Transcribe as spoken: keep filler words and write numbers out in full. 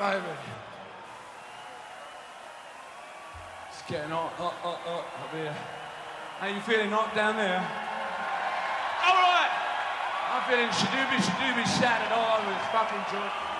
baby. It's getting hot, hot, hot, hot up here. How you feeling hot down there? All right. I'm feeling shadooby, shadooby, shattered all over this fucking joint.